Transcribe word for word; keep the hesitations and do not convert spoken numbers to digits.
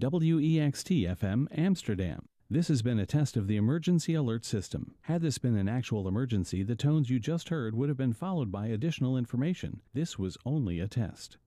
W E X T F M Amsterdam. This has been a test of the emergency alert system. Had this been an actual emergency, the tones you just heard would have been followed by additional information. This was only a test.